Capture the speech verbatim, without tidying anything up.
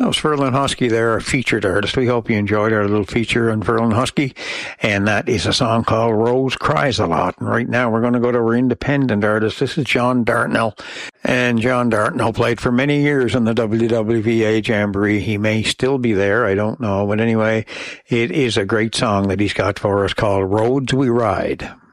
That was Verlin Husky there, our featured artist. We hope you enjoyed our little feature on Verlin Husky. And that is a song called Rose Cries a Lot. And right now we're going to go to our independent artist. This is John Dartnell. And John Dartnell played for many years in the W W V A Jamboree. He may still be there, I don't know. But anyway, it is a great song that he's got for us called Roads We Ride.